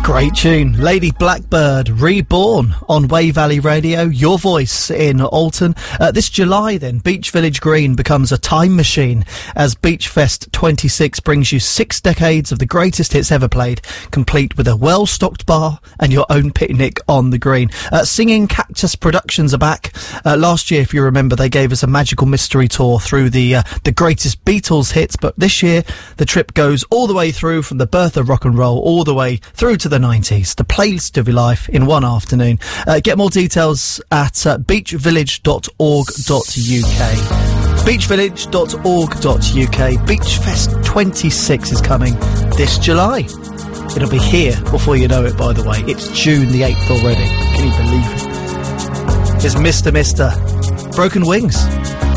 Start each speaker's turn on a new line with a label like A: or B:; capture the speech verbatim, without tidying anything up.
A: Great tune. Lady Blackbird, Reborn on Way Valley Radio, your voice in Alton. Uh, this July then, Beach Village Green becomes a time machine as Beach Fest twenty-six brings you six decades of the greatest hits ever played, complete with a well-stocked bar and your own picnic on the green. Uh, Singing Cactus Productions are back. Uh, last year, if you remember, they gave us a magical mystery tour through the uh, the greatest Beatles hits, but this year the trip goes all the way through from the birth of rock and roll all the way through to the nineties, the playlist of your life in one afternoon. Uh, get more details at uh, beach village dot org dot u k. beach village dot org dot u k. Beach Fest twenty-six is coming this July. It'll be here before you know it, by the way. It's June the eighth already. Can you believe it? It's Mister Mister Broken Wings.